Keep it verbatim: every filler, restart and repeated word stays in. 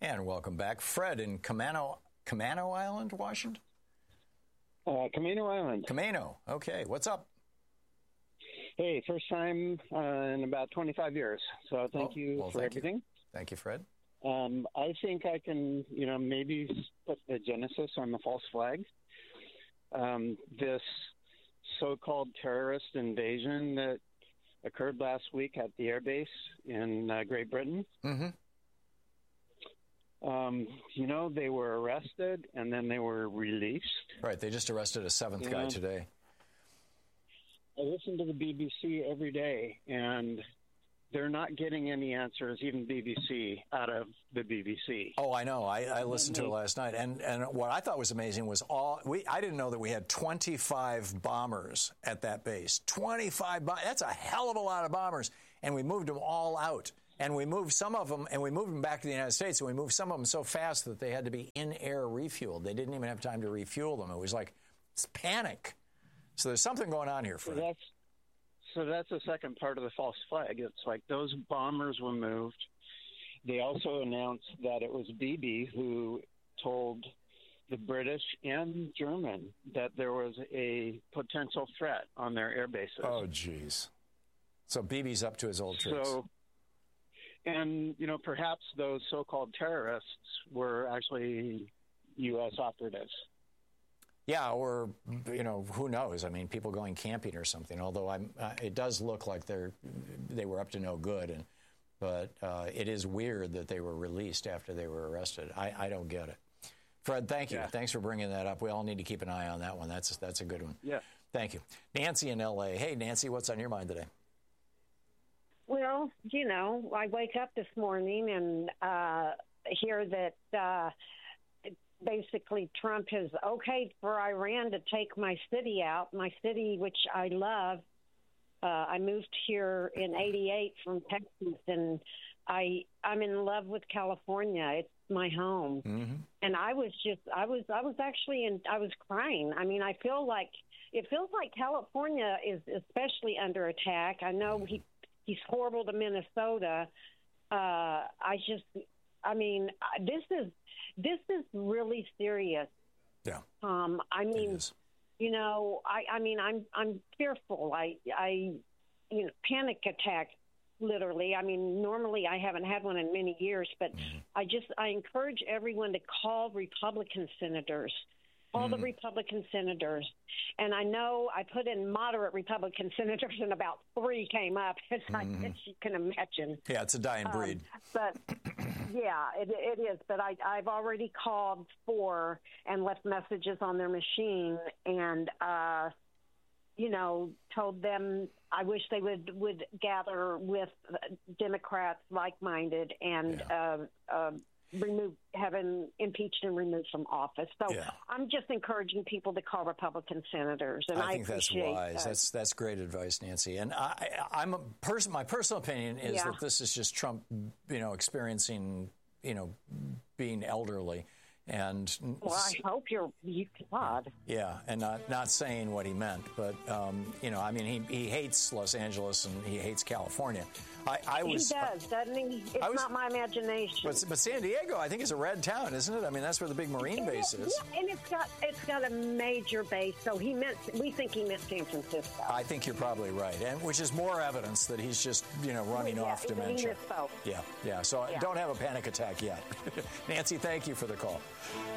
And welcome back. Fred in Camano, Camano Island, Washington? Uh, Camano Island. Camano. Okay. What's up? Hey, first time uh, in about twenty-five years. So thank oh, you well, for thank everything. You. Thank you, Fred. Um, I think I can, you know, maybe put the genesis on the false flag. Um, this so-called terrorist invasion that occurred last week at the airbase in uh, Great Britain. Mm-hmm. Um, you know, they were arrested and then they were released. Right. They just arrested a seventh yeah. guy today. I listen to the B B C every day, and they're not getting any answers, even B B C, out of the B B C. Oh, I know. I, I listened to it last night. And and what I thought was amazing was all we. I didn't know that we had twenty-five bombers at that base. twenty-five bombers. That's a hell of a lot of bombers. And we moved them all out. And we moved some of them, and we moved them back to the United States, and we moved some of them so fast that they had to be in-air refueled. They didn't even have time to refuel them. It was like it's panic. So there's something going on here, Fred. So that's, so that's the second part of the false flag. It's like those bombers were moved. They also announced that it was Bibi who told the British and German that there was a potential threat on their air bases. Oh, geez. So Bibi's up to his old tricks. So, and, you know, perhaps those so-called terrorists were actually U S operatives. Yeah, or, you know, who knows? I mean, people going camping or something, although I'm, uh, it does look like they're they were up to no good. And But uh, it is weird that they were released after they were arrested. I, I don't get it. Fred, thank you. Yeah. Thanks for bringing that up. We all need to keep an eye on that one. That's, that's a good one. Yeah. Thank you. Nancy in L A. Hey, Nancy, what's on your mind today? Well, you know, I wake up this morning and uh, hear that uh, basically Trump has okayed for Iran to take my city out, my city, which I love. Uh, I moved here in eighty-eight from Texas, and I, I'm in love with California. It's my home. Mm-hmm. And I was just, I was, I was actually, in, I was crying. I mean, I feel like, it feels like California is especially under attack. I know he He's horrible to Minnesota. Uh, I just, I mean, this is this is really serious. Yeah. Um, I mean, you know, I, I mean, I'm I'm fearful. I, I, you know, panic attack, literally. I mean, normally I haven't had one in many years, but mm-hmm. I just I encourage everyone to call Republican senators. All mm. the Republican senators. And I know I put in moderate Republican senators, and about three came up, as mm-hmm. I guess you can imagine. Yeah, it's a dying breed. Um, but, yeah, it, it is. But I, I've already called four and left messages on their machine and, uh, you know, told them I wish they would, would gather with Democrats like-minded and yeah. uh, uh, removed, having impeached and removed from office. So yeah. I'm just encouraging people to call Republican senators, and I, I think that's wise. That. That's that's great advice, Nancy. And I, I'm a person. My personal opinion is yeah. that this is just Trump, you know, experiencing, you know, being elderly. And well, I hope you're you God. Yeah, and not not saying what he meant, but um, you know, I mean, he he hates Los Angeles and he hates California. I, I was. He does, doesn't he? It's was, not my imagination. But, but San Diego, I think, is a red town, isn't it? I mean, that's where the big Marine it base is, is. Yeah, and it's got it's got a major base. So he meant. We think he meant San Francisco. I think you're probably right, and which is more evidence that he's just you know running well, yeah, off dementia. He Yeah, yeah. So yeah. don't have a panic attack yet. Nancy, thank you for the call.